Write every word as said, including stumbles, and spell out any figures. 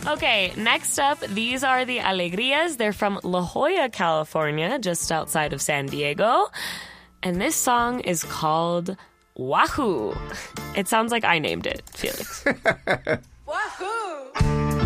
Okay, next up, these are the Alegrias. They're from La Jolla, California, just outside of San Diego. And this song is called Wahoo. It sounds like I named it, Felix.